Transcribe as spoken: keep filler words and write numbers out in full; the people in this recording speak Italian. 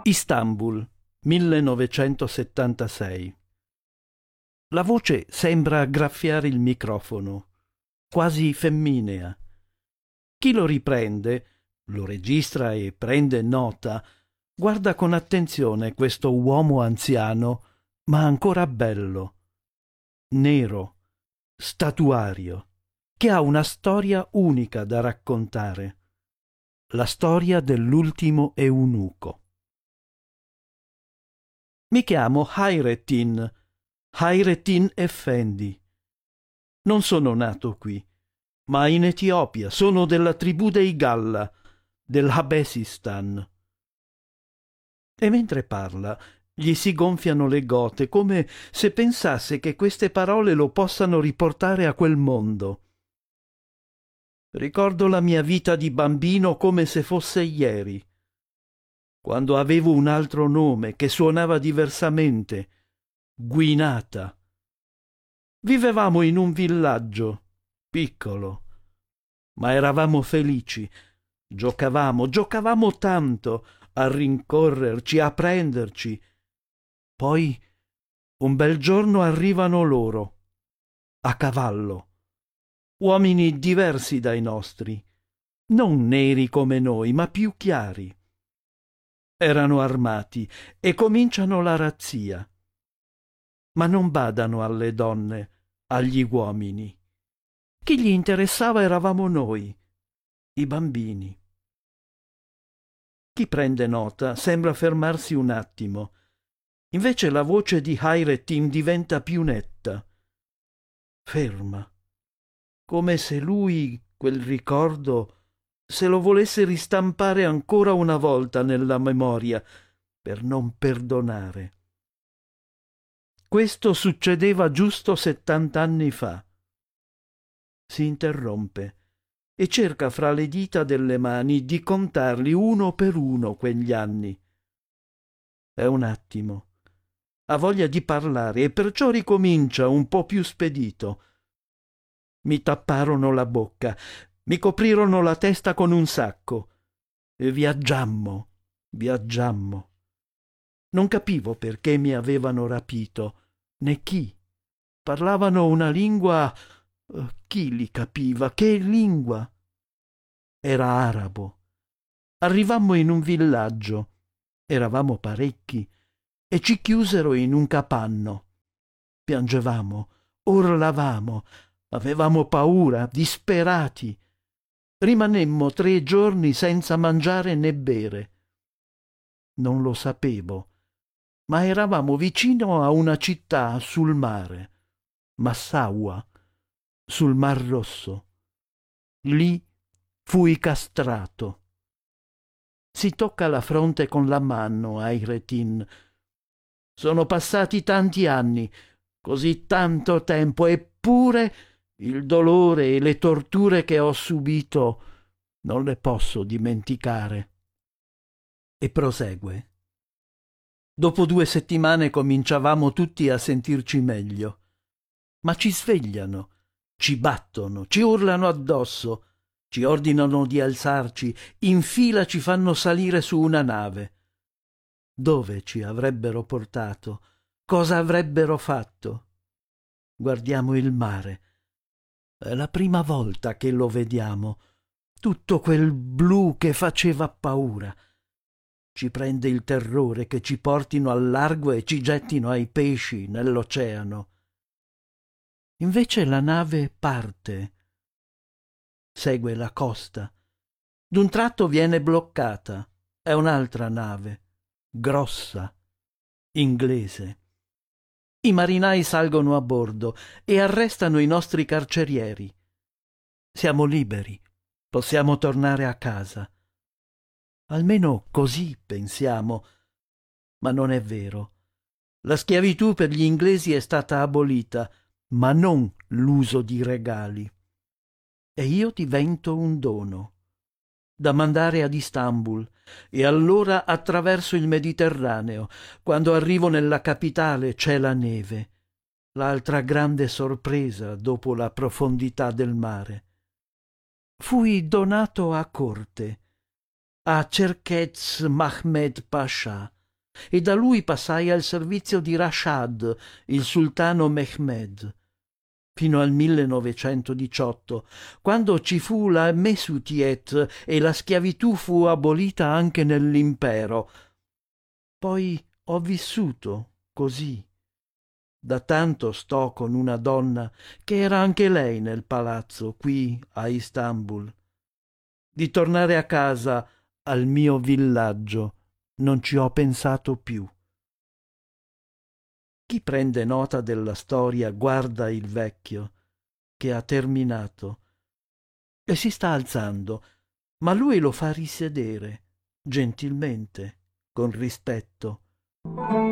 Istanbul, millenovecentosettantasei. La voce sembra graffiare il microfono, quasi femminea. Chi lo riprende, lo registra e prende nota, guarda con attenzione questo uomo anziano, ma ancora bello, nero, statuario, che ha una storia unica da raccontare, la storia dell'ultimo eunuco. Mi chiamo Hayrettin, Hayrettin Effendi. Non sono nato qui, ma in Etiopia, sono della tribù dei Galla, dell'Habesistan. E mentre parla, gli si gonfiano le gote, come se pensasse che queste parole lo possano riportare a quel mondo. Ricordo la mia vita di bambino come se fosse ieri, quando avevo un altro nome che suonava diversamente, Guinata. Vivevamo in un villaggio, piccolo, ma eravamo felici. Giocavamo, giocavamo tanto, a rincorrerci, a prenderci. Poi, un bel giorno arrivano loro, a cavallo, uomini diversi dai nostri, non neri come noi, ma più chiari. Erano armati e cominciano la razzia. Ma non badano alle donne, agli uomini. Chi gli interessava eravamo noi, i bambini. Chi prende nota sembra fermarsi un attimo. Invece la voce di Hayrettin diventa più netta. Ferma, come se lui, quel ricordo, se lo volesse ristampare ancora una volta nella memoria per non perdonare. Questo succedeva giusto settant'anni fa. Si interrompe e cerca fra le dita delle mani di contarli uno per uno quegli anni. È un attimo. Ha voglia di parlare e perciò ricomincia un po' più spedito. Mi tapparono la bocca, mi coprirono la testa con un sacco e viaggiammo, viaggiammo. Non capivo perché mi avevano rapito, né chi. Parlavano una lingua. Chi li capiva? Che lingua? Era arabo. Arrivammo in un villaggio. Eravamo parecchi e ci chiusero in un capanno. Piangevamo, urlavamo, avevamo paura, disperati. Rimanemmo tre giorni senza mangiare né bere. Non lo sapevo, ma eravamo vicino a una città sul mare, Massaua, sul Mar Rosso. Lì fui castrato. Si tocca la fronte con la mano, Hayrettin. Sono passati tanti anni, così tanto tempo, eppure il dolore e le torture che ho subito non le posso dimenticare. E prosegue. Dopo due settimane cominciavamo tutti a sentirci meglio, ma ci svegliano, ci battono, ci urlano addosso, ci ordinano di alzarci, in fila ci fanno salire su una nave. Dove ci avrebbero portato? Cosa avrebbero fatto? Guardiamo il mare. È la prima volta che lo vediamo, tutto quel blu che faceva paura. Ci prende il terrore che ci portino al largo e ci gettino ai pesci nell'oceano. Invece la nave parte, segue la costa. D'un tratto viene bloccata. È un'altra nave, grossa, inglese. I marinai salgono a bordo e arrestano i nostri carcerieri. Siamo liberi, possiamo tornare a casa. Almeno così pensiamo, ma non è vero. La schiavitù per gli inglesi è stata abolita, ma non l'uso di regali. E io divento un dono, da mandare ad Istanbul, e allora attraverso il Mediterraneo. Quando arrivo nella capitale c'è la neve, l'altra grande sorpresa dopo la profondità del mare. Fui donato a corte. a Cerkez Mahmed Pascià e da lui passai al servizio di Rashad, il sultano Mehmed, fino al millenovecentodiciotto, quando ci fu la Mesutiet e la schiavitù fu abolita anche nell'impero. Poi ho vissuto così. Da tanto sto con una donna che era anche lei nel palazzo qui a Istanbul. Di tornare a casa, al mio villaggio, non ci ho pensato più. Chi prende nota della storia guarda il vecchio, che ha terminato, e si sta alzando, ma lui lo fa risedere, gentilmente, con rispetto.